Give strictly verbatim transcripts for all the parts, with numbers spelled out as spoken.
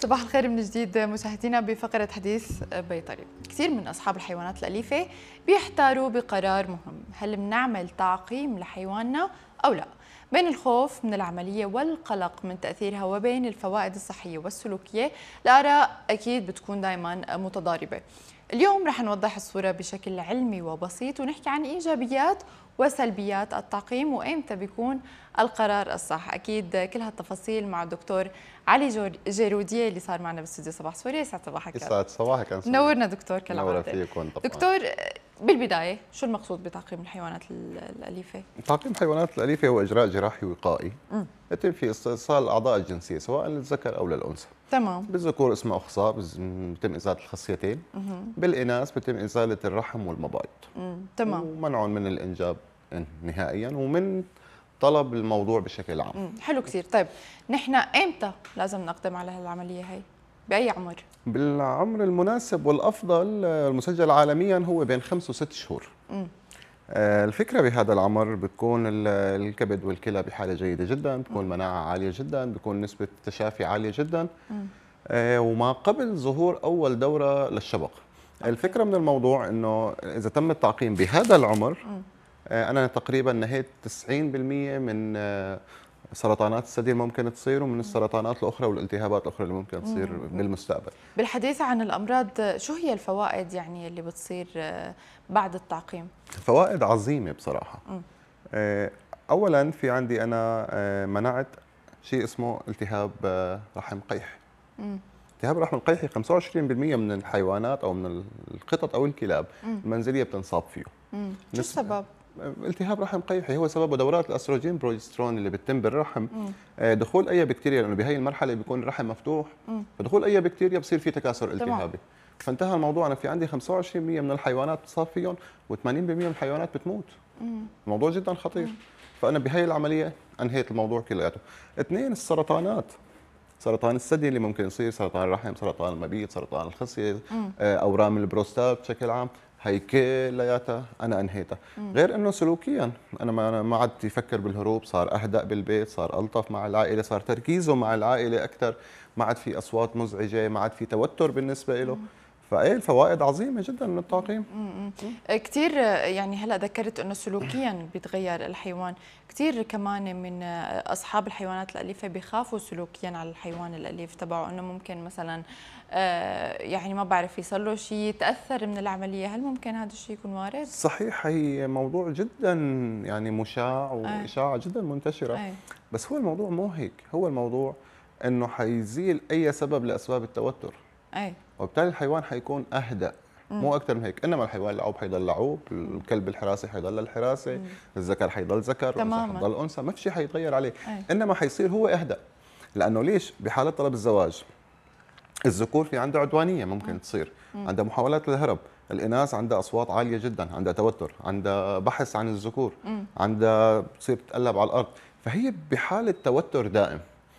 صباح الخير من جديد مشاهدينا بفقرة حديث بيطري. كثير من أصحاب الحيوانات الأليفة بيحتاروا بقرار مهم، هل بنعمل تعقيم لحيواننا أو لا؟ بين الخوف من العملية والقلق من تأثيرها وبين الفوائد الصحية والسلوكية، الآراء أكيد بتكون دائما متضاربة. اليوم رح نوضح الصورة بشكل علمي وبسيط ونحكي عن إيجابيات وسلبيات التعقيم وإمتى بيكون القرار الصح. أكيد كل هالتفاصيل مع الدكتور علي جيرودية اللي صار معنا بالاستوديو. صباح سوري، يسعد صباحك. يسعد صباحك. نورنا دكتور كالعادة. نورا فيكم طبعا. دكتور، بالبداية شو المقصود بتعقيم الحيوانات الأليفة؟ تعقيم الحيوانات الأليفة هو إجراء جراحي وقائي يتم في استئصال الأعضاء الجنسية سواء للذكر أو للأنثى. تمام. بالذكور اسمه إخصاء، بيتم إزالة الخصيتين. بالإناث بيتم إزالة الرحم والمبايض. تمام. ومنعهم من الإنجاب نهائيا ومن طلب الموضوع بشكل عام. مم. حلو كثير. طيب نحن إمتى لازم نقدم على هالعملية هي؟ بأي عمر؟ بالعمر المناسب والأفضل المسجل عالميا هو بين خمس وست شهور. مم. الفكرة بهذا العمر بتكون الكبد والكلى بحالة جيدة جدا، بتكون المناعة عالية جدا، بتكون نسبة التشافي عالية جدا. آه وما قبل ظهور أول دورة للشبق. أوكي. الفكرة من الموضوع أنه إذا تم التعقيم بهذا العمر آه أنا تقريبا نهيت تسعين بالمئة من آه سرطانات الثدي ممكن تصير ومن السرطانات الأخرى والالتهابات الأخرى اللي ممكن تصير مم. بالمستقبل. بالحديث عن الأمراض، شو هي الفوائد يعني اللي بتصير بعد التعقيم؟ فوائد عظيمة بصراحة. مم. أولا في عندي أنا منعت شيء اسمه التهاب رحم قيحي. مم. التهاب الرحم القيحي خمسة وعشرين بالمئة من الحيوانات أو من القطط أو الكلاب مم. المنزلية بتنصاب فيه. مم. شو السبب؟ التهاب رحم قيحي هو سببه دورات الاستروجين بروجسترون اللي بتتم بالرحم. مم. دخول اي بكتيريا، لانه بهي المرحله بيكون الرحم مفتوح. مم. فدخول اي بكتيريا بصير في تكاثر التهابي. فانتهى الموضوع. انا في عندي خمسة وعشرين بالمئة من الحيوانات بتصاب فيهم وثمانين بالمئة من الحيوانات بتموت. مم. الموضوع جدا خطير. مم. فانا بهي العمليه انهيت الموضوع كلياته. اثنين، السرطانات، سرطان الثدي اللي ممكن يصير، سرطان الرحم، سرطان المبيض، سرطان الخصيه، مم. اورام البروستات بشكل عام، هي كلياتها انا انهيتها. مم. غير انه سلوكيا انا ما انا ما عاد يفكر بالهروب، صار اهدأ بالبيت، صار الطف مع العائله، صار تركيزه مع العائله اكثر، ما عاد في اصوات مزعجه، ما عاد في توتر بالنسبه له. فايه الفوائد عظيمه جدا من التعقيم. كثير يعني هلا ذكرت انه سلوكيا بيتغير الحيوان، كثير كمان من اصحاب الحيوانات الاليفه بيخافوا سلوكيا على الحيوان الاليف تبعه، انه ممكن مثلا يعني ما بعرف يصير له شيء يتاثر من العمليه، هل ممكن هذا الشيء يكون وارد؟ صحيح، هي موضوع جدا يعني مشاع واشاعه جدا منتشره. أي. بس هو الموضوع مو هيك، هو الموضوع انه حيزيل اي سبب لاسباب التوتر. اي. وبالتالي الحيوان حيكون اهدأ، مو اكثر من هيك. انما الحيوان العوب حيضل لعوب، الكلب الحراسي حيضل الحراسه، الذكر حيضل ذكر، والانثى حتضل انثى، ما في شيء حيتغير عليه. أي. انما حيصير هو اهدأ. لانه ليش؟ بحاله طلب الزواج الذكور في عنده عدوانيه ممكن مم. تصير، مم. عندها محاولات للهرب، الاناث عندها اصوات عاليه جدا، عندها توتر، عندها بحث عن الذكور، مم. عندها بتصير تتقلب على الارض، فهي بحاله توتر دائم.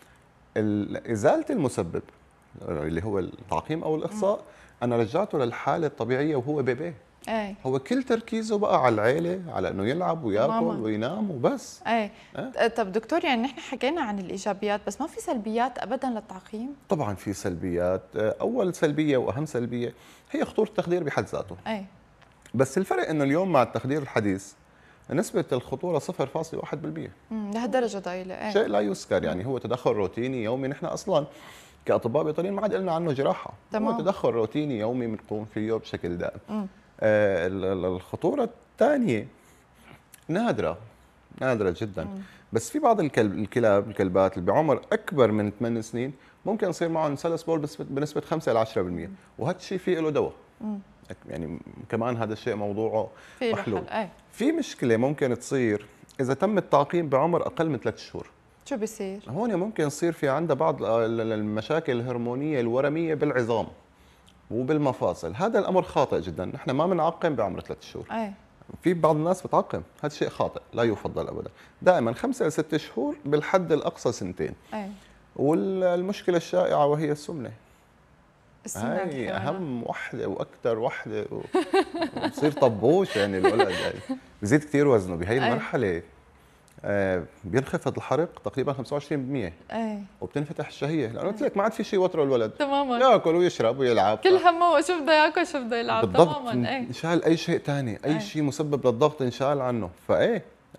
ازاله المسبب اللي هو التعقيم او الاخصاء، انا رجعته للحاله الطبيعيه وهو بيبي. أي. هو كل تركيزه بقى على العيله، على انه يلعب وياكل ماما. وينام وبس. اي. أه؟ طب دكتور، يعني نحن حكينا عن الايجابيات، بس ما في سلبيات ابدا للتعقيم؟ طبعا في سلبيات. اول سلبيه واهم سلبيه هي خطوره التخدير بحد ذاته. اي. بس الفرق انه اليوم مع التخدير الحديث نسبة الخطورة صفر فاصلة واحد بالمئة. لهالدرجة ضئيلة. ايه. شيء لا يذكر، يعني هو تدخل روتيني يومي. نحن اصلا كاطباء بيطريين ما عاد قلنا عنه جراحة. تمام. هو تدخل روتيني يومي بنقوم فيه بشكل دائم. آه الخطورة الثانية نادرة، نادرة جدا. مم. بس في بعض الكلب الكلاب الكلبات اللي بعمر اكبر من ثمان سنين ممكن يصير معهم سلس بول بنسبة خمسة إلى عشرة بالمئة، وهذا الشيء فيه له دواء. يعني كمان هذا الشيء موضوعه محلول. في مشكلة ممكن تصير إذا تم التعقيم بعمر أقل من ثلاث شهور. شو بيصير؟ هون ممكن يصير في عندها بعض المشاكل الهرمونية الورمية بالعظام وبالمفاصل. هذا الأمر خاطئ جدا، نحن ما بنعقم بعمر ثلاث شهور. أي. في بعض الناس بتعقم، هذا الشيء خاطئ، لا يفضل أبدا. دائما خمسة إلى ست شهور، بالحد الأقصى سنتين. أي. والمشكلة الشائعة وهي السمنة. هاي اهم وحده واكثر وحده، وبصير طبوش يعني الولد يعني بزيد كثير وزنه بهي المرحله. آه بينخفض الحرق تقريبا خمسة وعشرين بالمئة. ايه وبتنفتح الشهيه، لانه قلت لك ما عاد في شيء يوتره الولد. تماما. ياكل ويشرب ويلعب. كل همه شو بده ياكل شو بده يلعب. بالضبط. تماما. ايه انشال اي شيء ثاني، اي ايه. شيء مسبب للضغط انشال عنه، فايه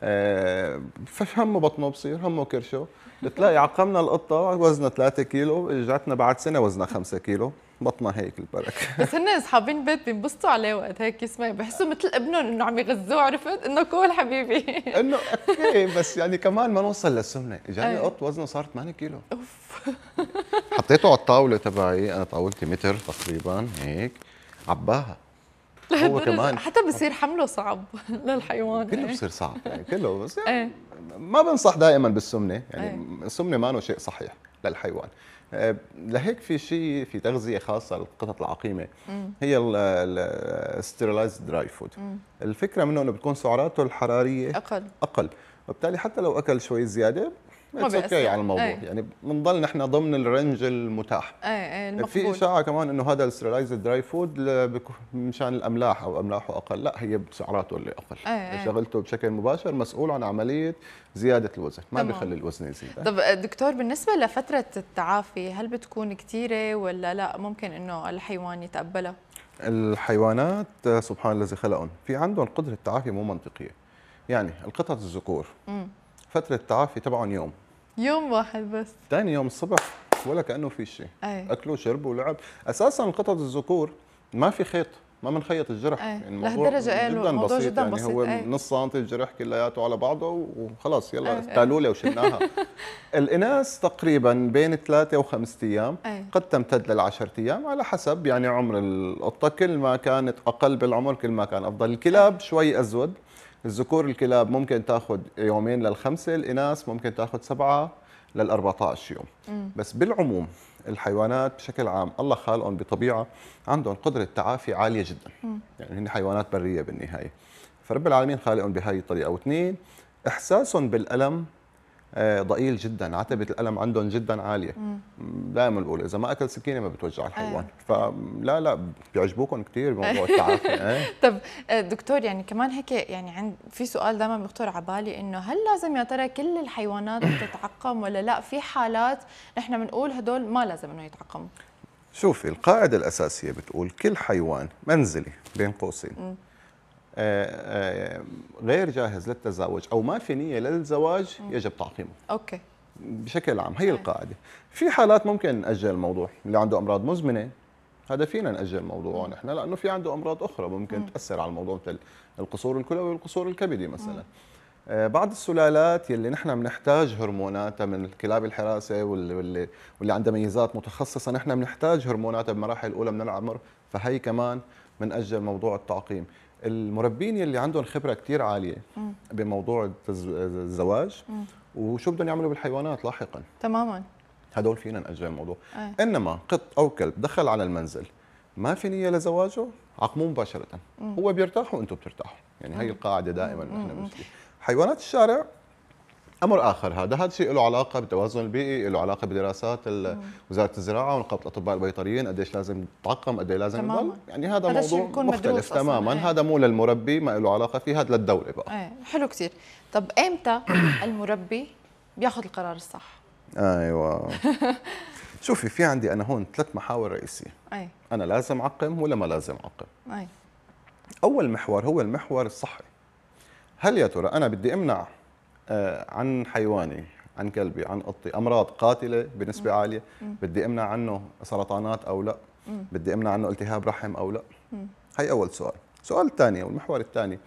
آه فش همه بطنه بصير، همه كرشه. بتلاقي عقمنا القطه وزنها ثلاثة كيلو، اجتنا بعد سنه وزنها خمسة كيلو، بطنها هيك البركه. بس هن اصحابين البيت بينبسطوا عليه وقت هيك يسمع، بحسوا مثل ابنهم انه عم يغذوه، عرفت انه كول حبيبي. انه اوكي، بس يعني كمان ما نوصل للسمنه، اجاني ايه. قط وزنه صار ثمانية كيلو. اوف. حطيته على الطاوله تبعي، انا طاولتي متر تقريبا هيك، عباها. هو كمان حتى بصير حمله صعب للحيوان. كله ايه. بصير صعب يعني كله، بس يعني ايه. ما بنصح دائما بالسمنه، يعني ايه. السمنه ما شيء صحيح للحيوان. آه، لهيك في شيء، في تغذيه خاصه للقطط العقيمه، مم. هي الستيرلايزد دراي فود. مم. الفكره منه انه بتكون سعراته الحراريه اقل. اقل، وبالتالي حتى لو اكل شوي زياده ما اتس اوكي بيأثر. على الموضوع. ايه. يعني بنضل نحن ضمن الرنج المتاح. ايه ايه المقبول. في اشاعه كمان انه هذا الستيرلايزد دراي فود مشان الاملاح او املاحه اقل، لا، هي بسعراته اللي اقل. ايه ايه. شغلته بشكل مباشر مسؤول عن عمليه زياده الوزن، ما تمام. بيخلي الوزن يزيد. طب دكتور، بالنسبه لفتره التعافي هل بتكون كثيره ولا لا ممكن انه الحيوان يتقبلها؟ الحيوانات سبحان الذي خلقهم في عندهم قدره تعافي مو منطقيه. يعني القطط الذكور مم. فتره التعافي تبعهم يوم يوم واحد بس. ثاني يوم الصبح ولا كانه في شيء. ايه. اكلوا شربوا ولعب. اساسا القطط الذكور ما في خيط، ما بنخيط الجرح. ايه. يعني لهالدرجه ايه جدا الموضوع بسيط، جدا يعني بسيط. هو ايه. نص سنتي الجرح كلياته على بعضه وخلاص يلا ايه. تالوله وشلناها. الاناث تقريبا بين ثلاثة وخمسة ايام، ايه. قد تمتد للعشرة ايام على حسب يعني عمر القطه. كل ما كانت اقل بالعمر كل ما كان افضل. الكلاب شوي ازود. الذكور الكلاب ممكن تاخذ يومين للخمسه، الاناث ممكن تاخذ سبعه لل أربعة عشر يوم. مم. بس بالعموم الحيوانات بشكل عام الله خالقهم بطبيعه عندهم قدره تعافي عاليه جدا. مم. يعني هن حيوانات بريه بالنهايه، فرب العالمين خالقهم بهاي الطريقه. واثنين، احساسهم بالالم آه، ضئيل جدا، عتبه الالم عندهم جدا عاليه. دائما بقول اذا ما اكل سكينه ما بتوجع الحيوان. فلا لا بيعجبوكم كثير بموضوع التعافي. ايه. طب دكتور، يعني كمان هيك يعني عند في سؤال دائما بيخطر على بالي، انه هل لازم يا ترى كل الحيوانات تتعقم ولا لا؟ في حالات نحن بنقول هدول ما لازم انه يتعقموا. شوفي، القاعده الاساسيه بتقول كل حيوان منزلي بين قوسين آه، آه، غير جاهز للتزاوج او ما في نيه للزواج يجب تعقيمه. اوكي. بشكل عام هي القاعده. في حالات ممكن ناجل الموضوع، اللي عنده امراض مزمنه هذا فينا ناجل الموضوع نحن، لانه في عنده امراض اخرى ممكن مم. تاثر على الموضوع، مثل القصور الكلوي والقصور الكبدي مثلا. آه بعض السلالات يلي نحن بنحتاج هرموناتها من الكلاب الحراسه واللي واللي, واللي عندها ميزات متخصصه، نحن بنحتاج هرموناتها بمراحل الاولى من العمر، فهي كمان بنأجل موضوع التعقيم. المربين يلي عندهم خبره كثير عاليه مم. بموضوع الزواج مم. وشو بدهم يعملوا بالحيوانات لاحقا تماما، هدول فينا نأجل الموضوع. أي. انما قط او كلب دخل على المنزل ما في نيه لزواجه عقموه مباشره. مم. هو بيرتاح وانتم بترتاحوا، يعني هي القاعده دائما نحن بنمشي. حيوانات الشارع امر اخر، هذا هذا شيء له علاقه بالتوازن البيئي، له علاقه بدراسات وزاره الزراعه ونقابه الاطباء البيطريين، قديش لازم تعقم، قد ايه لازم يضل، يعني هذا, هذا موضوع مختلف تماما. ايه. هذا مو للمربي، ما له علاقه فيه، هذا للدوله بقى. ايه حلو كثير. طب امتى المربي بياخذ القرار الصح؟ ايوه. شوفي، في عندي انا هون ثلاث محاور رئيسيه. اي. انا لازم اعقم ولا ما لازم اعقم؟ اي. اول محور هو المحور الصحي. هل يا ترى انا بدي امنع عن حيواني، عن كلبي، عن قطي امراض قاتله بنسبه مم. عاليه؟ مم. بدي امنع عنه سرطانات او لا؟ مم. بدي امنع عنه التهاب رحم او لا؟ مم. هي اول سؤال. السؤال الثاني والمحور الثاني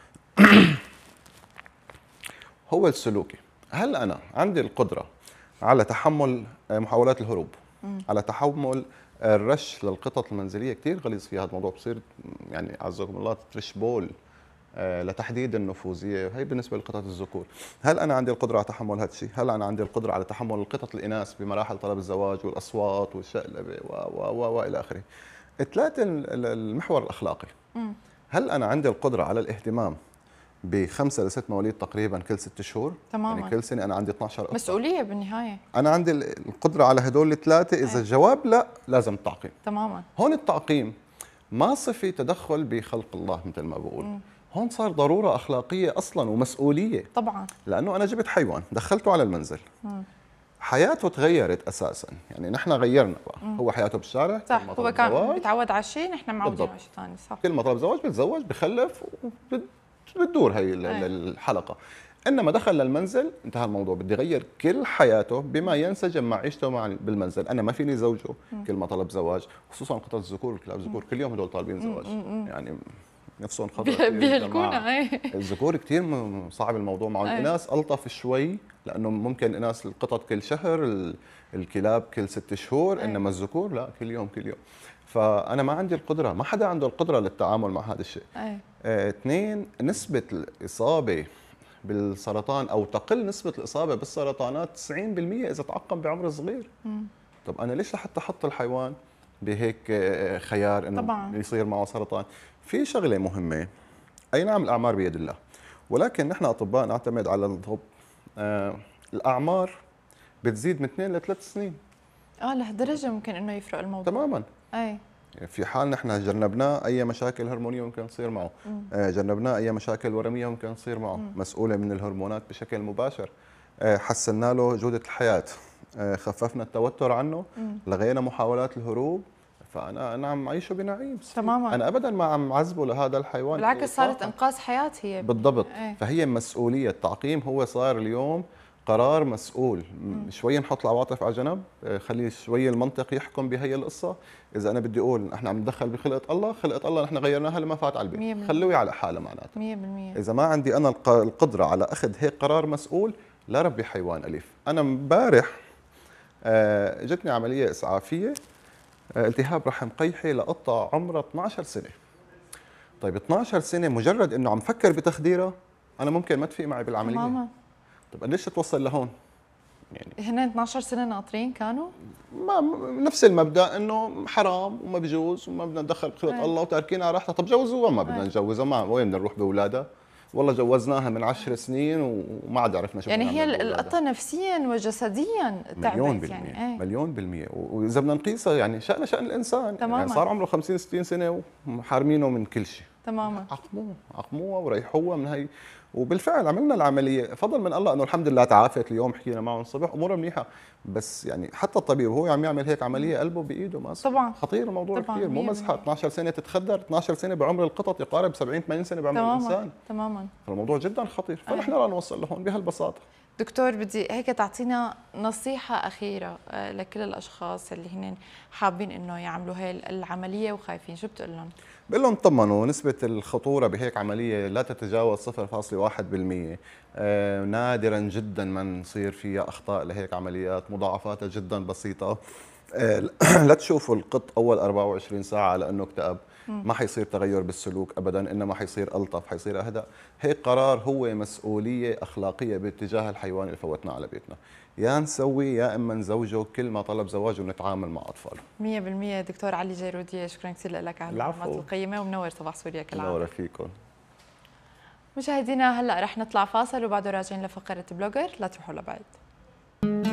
هو السلوكي. هل انا عندي القدره على تحمل محاولات الهروب؟ مم. على تحمل الرش للقطط المنزليه؟ كثير غليظ في هذا الموضوع، بصير يعني عزكم الله ترش بول لتحديد النفوذيه، هي بالنسبه للقطط الذكور. هل انا عندي القدره على تحمل هذا الشيء؟ هل انا عندي القدره على تحمل القطط الاناث بمراحل طلب الزواج والاصوات والشقلبه و و و الى اخره؟ ثلاثه، المحور الاخلاقي. مم. هل انا عندي القدره على الاهتمام بخمسه لست مواليد تقريبا كل ست شهور؟ تماما. يعني كل سنه انا عندي اثنعش قطه. مسؤوليه بالنهايه. انا عندي القدره على هدول الثلاثه؟ اذا أي. الجواب لا، لازم التعقيم. تماما. هون التعقيم ما صفي تدخل بخلق الله مثل ما بقول. مم. هون صار ضروره اخلاقيه اصلا ومسؤوليه. طبعا. لانه انا جبت حيوان دخلته على المنزل، مم. حياته تغيرت اساسا، يعني نحن غيرنا بقى. مم. هو حياته بالشارع، صح، هو كان بيتعود على شيء نحن معودين على شيء ثاني. صح، كل ما طلب زواج بتزوج بخلف وبتدور هي الحلقه. انما دخل للمنزل انتهى الموضوع، بدي اغير كل حياته بما ينسجم مع عيشته مع بالمنزل. انا ما فيني زوجه كل ما طلب زواج، خصوصا قطط الذكور والكلاب الذكور كل يوم هدول طالبين زواج، يعني نفسهم خطر بيهلكونا. الذكور كثير صعب الموضوع معهم. الاناث الطف شوي لانه ممكن اناث القطط كل شهر، الكلاب كل ست شهور، انما الذكور لا كل يوم كل يوم. فانا ما عندي القدره، ما حدا عنده القدره للتعامل مع هذا الشيء. آه، اثنين، نسبه الاصابه بالسرطان او تقل نسبه الاصابه بالسرطانات تسعين بالمئة اذا تعقم بعمر صغير. مم. طب انا ليش لحتى احط الحيوان بهيك خيار انه طبعاً يصير معه سرطان؟ في شغله مهمه، اي نعم الاعمار بيد الله، ولكن نحن اطباء نعتمد على الطب. آه الاعمار بتزيد من اثنين لثلاث سنين. اه لهالدرجه ممكن انه يفرق الموضوع تماما. اي في حال نحن جربناه اي مشاكل هرمونيه ممكن تصير معه، آه جربناه اي مشاكل ورميه ممكن تصير معه، مم. مسؤوله من الهرمونات بشكل مباشر. آه حسنا له جوده الحياه، آه خففنا التوتر عنه، مم. لغينا محاولات الهروب، فانا انا عم عيشه بنعيم تماما. انا ابدا ما عم عذبه لهذا الحيوان، بالعكس صارت انقاذ حياه هي بالضبط. ايه؟ فهي مسؤوليه. التعقيم هو صار اليوم قرار مسؤول. مم. شوي نحط العواطف على جنب، خلي شوي المنطق يحكم بهي القصه. اذا انا بدي اقول احنا عم ندخل بخلقه الله، خلقه الله نحن غيرناها لما فات على البيت، خلوه على حاله معناتها مية بالمية. اذا ما عندي انا القدره على اخذ هيك قرار مسؤول، لا ربي حيوان اليف. انا امبارح جتني عمليه اسعافيه، التهاب رحم قيحي لقطه عمرها اثنعش سنه. طيب اثنعش سنه مجرد انه عم فكر بتخديرها انا ممكن ما تفيق معي بالعمليه. ماما. طيب ليش توصل لهون؟ يعني هن اثنعش سنه ناطرين كانوا؟ ما نفس المبدا انه حرام وما بجوز وما بدنا ندخل بخلقه الله وتاركينها على راحتها. طب جوزوها، ما بدنا نجوزها، ما وين بدنا نروح باولادها؟ والله جوزناها من عشر سنين وما عاد عرفنا شو يعني هي القطه نفسيا وجسديا تعبت. مليون بالمية. يعني ايه؟ مليون بالمية. واذا بدنا نقيسها يعني شأن شأن الانسان. تماما. يعني صار عمره خمسين ستين سنه وحارمينه من كل شيء. تماما. عقموه عقموها وريحوها من هي، وبالفعل عملنا العمليه فضل من الله انه الحمد لله تعافت. اليوم حكينا معه الصبح امورها منيحه، بس يعني حتى الطبيب وهو عم يعمل هيك عمليه قلبه بايده ما طبعا خطير الموضوع كثير، مو مزحه. اثنعش سنه تتخدر، اثنعش سنه بعمر القطط يقارب سبعين ثمانين سنه بعمر تماما. الانسان. تماما. فالموضوع جدا خطير، فنحن لا نوصل لهون بهالبساطه. دكتور بدي هيك تعطينا نصيحة أخيرة لكل الأشخاص اللي هن حابين إنه يعملوا هاي العملية وخايفين، شو بتقول لهم؟ بقول لهم طمنوا، نسبة الخطورة بهيك عملية لا تتجاوز صفر فاصلة واحد بالمئة. آه نادرا جدا ما نصير فيها أخطاء لهيك عمليات، مضاعفاتها جدا بسيطة. آه لا تشوفوا القط أول أربعة وعشرين ساعة لأنه اكتئب، ما حيصير تغير بالسلوك ابدا، انما حيصير الطف، حيصير اهدى. هيك قرار هو مسؤوليه اخلاقيه باتجاه الحيوان اللي فوتناه على بيتنا، يا نسوي يا اما نزوجه كل ما طلب زواج ونتعامل مع اطفاله. مية بالمية. دكتور علي جيرودية، شكرا كثير لك على المعلومات القيمه، ومنور صباح سوريا كل عام. منور فيكم مشاهدينا. هلا رح نطلع فاصل وبعده راجعين لفقره بلوجر، لا تروحوا لبعيد.